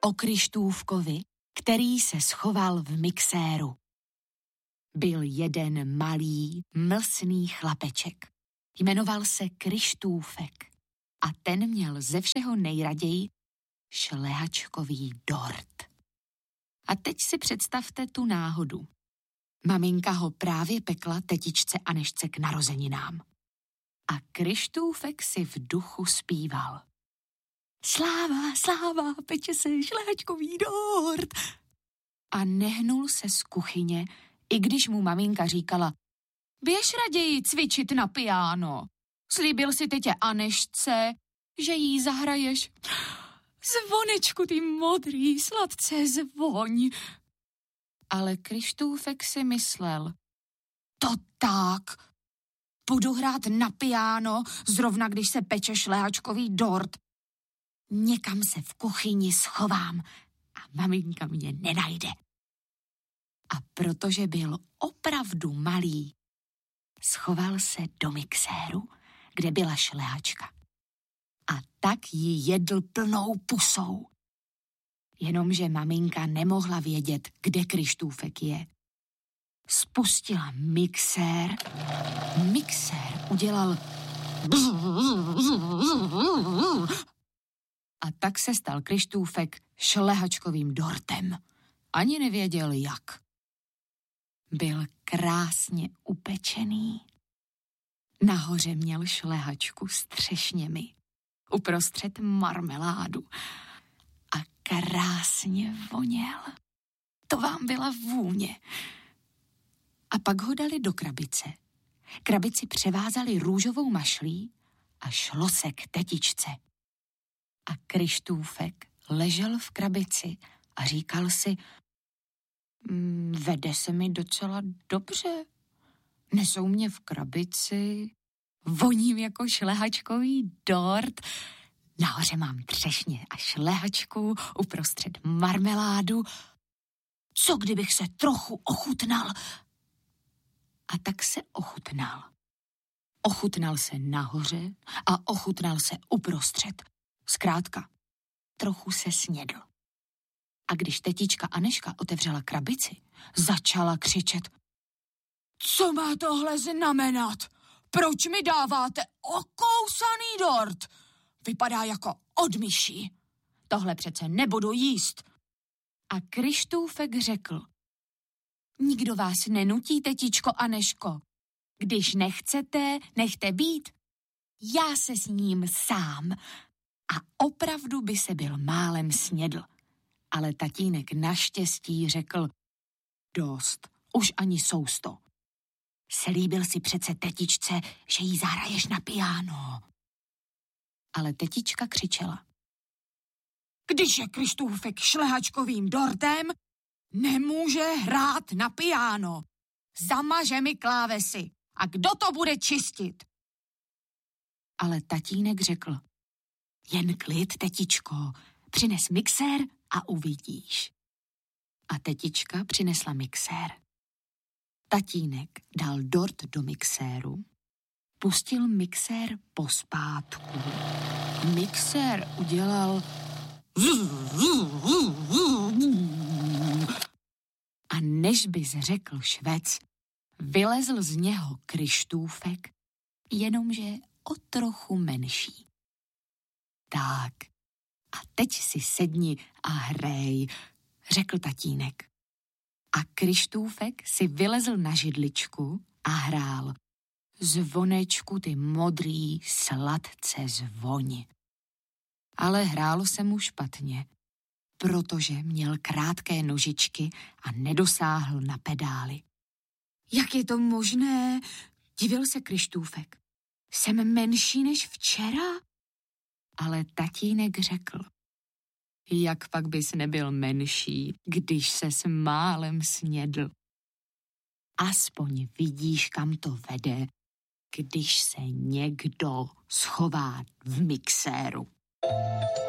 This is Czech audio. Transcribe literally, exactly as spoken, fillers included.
o Kryštůvkovi, který se schoval v mixéru. Byl jeden malý, mlsný chlapeček. Jmenoval se Kryštůvek a ten měl ze všeho nejraději šlehačkový dort. A teď si představte tu náhodu. Maminka ho právě pekla tetičce Anežce k narozeninám. A Kryštůvek si v duchu zpíval. Sláva, sláva, peče se šlehačkový dort. A nehnul se z kuchyně, i když mu maminka říkala, běž raději cvičit na piano. Slíbil si tetě Anežce, že jí zahraješ. Zvonečku, ty modrý, sladce zvoň. Ale Kryštůvek si myslel, to tak, budu hrát na piano, zrovna když se peče šlehačkový dort. Někam se v kuchyni schovám a maminka mě nenajde. A protože byl opravdu malý, schoval se do mixéru, kde byla šlehačka. A tak ji jedl plnou pusou. Jenomže maminka nemohla vědět, kde Kryštůvek je. Spustila mixér, mixér udělal a tak se stal Kryštůvek šlehačkovým dortem. Ani nevěděl jak. Byl krásně upečený. Nahoře měl šlehačku s třešněmi, uprostřed marmeládu a krásně voněl. To vám byla vůně. A pak ho dali do krabice. Krabici převázali růžovou mašlí a šlo se k tetičce. A Kryštůvek ležel v krabici a říkal si, mm, vede se mi docela dobře. Nesou mě v krabici, voním jako šlehačkový dort, nahoře mám třešně a šlehačku, uprostřed marmeládu. Co kdybych se trochu ochutnal? A tak se ochutnal. Ochutnal se nahoře a ochutnal se uprostřed. Zkrátka, trochu se snědl. A když tetička Anežka otevřela krabici, začala křičet. Co má tohle znamenat? Proč mi dáváte okousaný dort? Vypadá jako od myší. Tohle přece nebudu jíst. A Kryštůvek řekl. Nikdo vás nenutí, tetičko Anežko. Když nechcete, nechte být. Já se s ním sám. A opravdu by se byl málem snědl. Ale tatínek naštěstí řekl, dost, už ani sousto. Slíbil si přece tetičce, že jí zahraješ na piano. Ale tetička křičela. Když je Kryštůvek šlehačkovým dortem, nemůže hrát na piano. Zamaže mi klávesy. A kdo to bude čistit? Ale tatínek řekl. Jen klid, tetičko, přines mixér a uvidíš. A tetička přinesla mixér. Tatínek dal dort do mixéru, pustil mixér pospátku. Mixér udělal a než bys řekl švec, vylezl z něho Kryštůvek, jenomže o trochu menší. Tak, a teď si sedni a hrej, řekl tatínek. A Kryštůvek si vylezl na židličku a hrál. Zvonečku, ty modrý, sladce zvoň. Ale hrálo se mu špatně, protože měl krátké nožičky a nedosáhl na pedály. Jak je to možné? Divil se Kryštůvek. Jsem menší než včera? Ale tatínek řekl. Jak pak bys nebyl menší, když ses málem snědl? Aspoň vidíš, kam to vede, když se někdo schová v mixéru.